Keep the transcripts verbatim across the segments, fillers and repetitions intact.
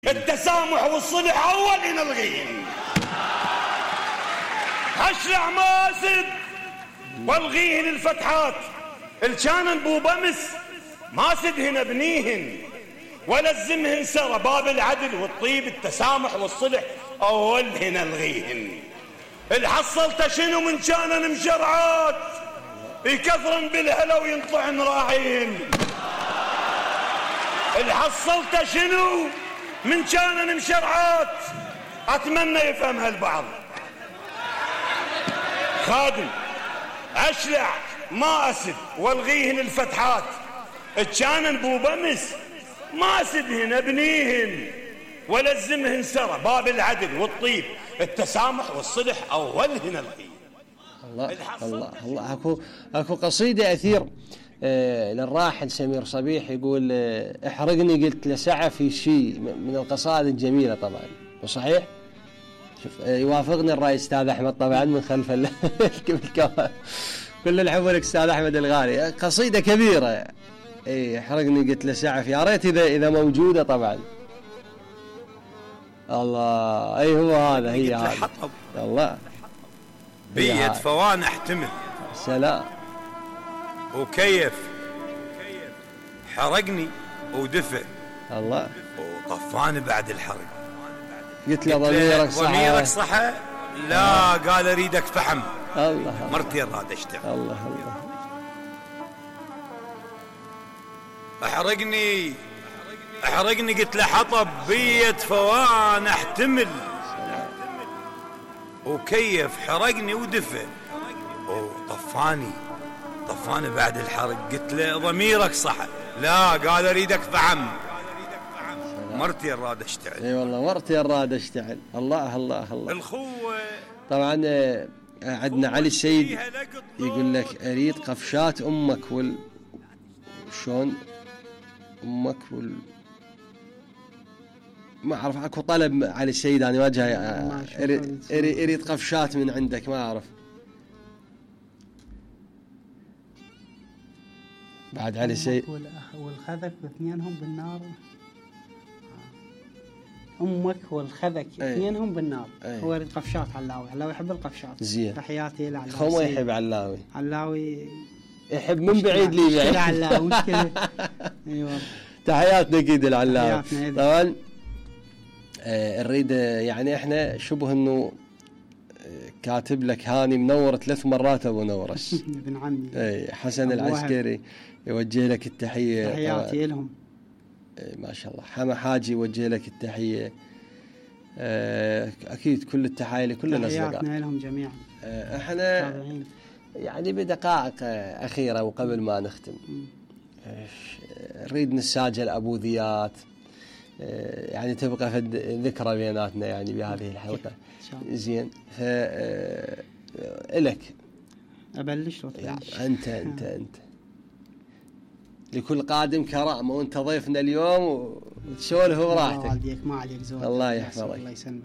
التسامح والصلح أول نلغيهن. أشلع ماسد والغيهن الفتحات الكانن بو بمس ماسدهن ابنيهن ولزمهن سرى باب العدل والطيب التسامح والصلح أولهن الغيهن. الحصلت شنو من كانن مشرعات يكثرن بالهلا وينطعن راعين. الحصلت شنو من كانن مشرعات أتمنى يفهمها البعض. خادم أشلع ما أسد والغيهن الفتحات كانن بو بمس ما أسدهن ابنيهن ولزمهن سرى باب العدل والطيب التسامح والصلح أولهن الغيهن. الله الله الله. اكو اكو قصيده اثير آه للراحل سمير صبيح يقول آه احرقني قلت لسعى في شيء من القصائد الجميله طبعا وصحيح. شوف آه يوافقني الراي استاذ احمد طبعا من خلف الكواليس. كل الحب لك استاذ احمد الغالي. قصيده كبيره. اي احرقني قلت لسعى في يا ريت اذا اذا موجوده طبعا. الله اي هو هذا هي هذا الله بيد فوان احتمل سلام وكيف حرقني ودفع الله وطفاني بعد الحرق. قلت له ضميرك صحى ضميرك صحى لا قال اريدك فحم الله مرتي الراد اشتغل الله الله. احرقني احرقني قلت له حطب بيد فوان احتمل وكيف حرقني ودفع وطفاني طفاني بعد الحرق. قلت له ضميرك صح لا قال اريدك فحم مرتي الراد اشتعل. اي والله مرتي الراد اشتعل. الله الله الله. الخوه طبعا عندنا علي السيد يقول لك اريد قفشات امك وال شلون امك وال ما أعرف. أكو طلب على السيد أنا وجهه أريد أريد قفشات من عندك ما أعرف. بعد على السيد والخذك اثنينهم بالنار. أمك والخذك اثنينهم بالنار. أي. هو يريد قفشات علاوي. علاوي يحب القفشات. زين. تحياتي لعلاوي. هو ما يحب علاوي. علاوي يحب من بعيد لي بعيد. علاوي مشكلة. أيوة. تحياتنا أكيد العلاوي. طبعا نريد يعني احنا شبه انه كاتب لك هاني منور ثلاث مرات ابو نورس ابن عمي اي حسن العسكري يوجه لك التحيه. تحياتي لهم ما شاء الله. حما حاجي يوجه لك التحيه. اكيد كل التحايا لكل الاصدقاء تحياتنا لهم جميعا. احنا يعني بدقائق اخيره وقبل ما نختم نريد نسجل ابوذيات يعني تبقى في ذكرى بيناتنا يعني بهذه الحلقة. زين ف لك أبلش يعني أنت أنت أنت لكل قادم كرامة وأنت ضيفنا اليوم وتسولف براحتك. الله عليك ما عليك زود. الله يحفظك الله يسلمك.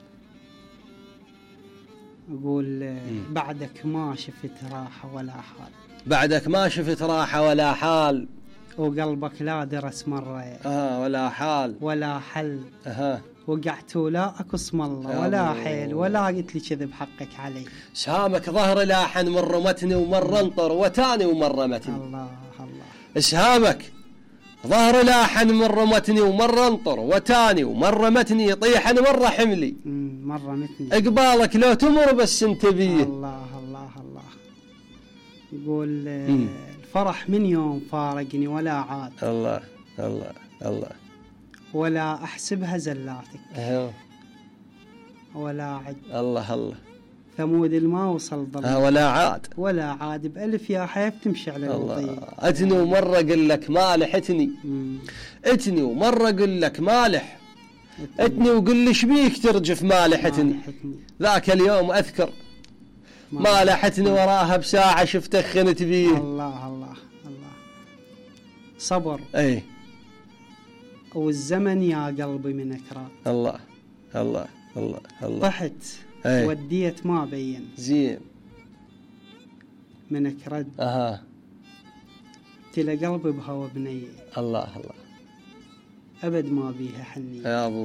أقول بعدك ما شفت راحة ولا حال. بعدك ما شفت راحة ولا حال وقلبك لا درس مرة آه ولا حال ولا حل. أها وقعت ولا أكو اسم الله ولا حيل ولا قلت لي كذب حقك علي. سهامك ظهر لاحن من رمتني ومر انطر وتاني ومر متني. الله الله. اسهامك ظهر لاحن من رمتني ومر انطر وتاني ومر متني يطيحن مرة حملي مرة متني. اقبالك لو تمر بس انت بيه. الله الله الله. يقول الفرح من يوم فارقني ولا عاد. الله الله الله. ولا أحسبها زلاتك أه. ولا عد. الله الله. ثمود الما وصل ضل أه ولا عاد ولا عاد بألف يا حيف تمشي على الوطي. أتني ومرة قل لك مالح اتني مم. اتني ومرة قل لك مالح اتني وقل لي شبيك ترجف مالحتني. ذاك اليوم أذكر مالحتني وراها بساعة شفتك خنت بيه. الله الله الله. صبر اي والزمن يا قلبي من أكراد. الله الله الله الله. طحت أي. وديت ما بين زين من أكرد. اها تلا قلبي بهوى بنية. الله الله. أبد ما بيها حنية يا أبو